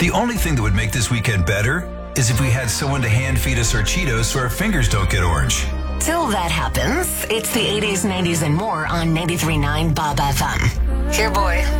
The only thing that would make this weekend better is if we had someone to hand feed us our Cheetos so our fingers don't get orange. Till that happens, it's the 80s, 90s, and more on 93.9 Bob FM. Here, boy.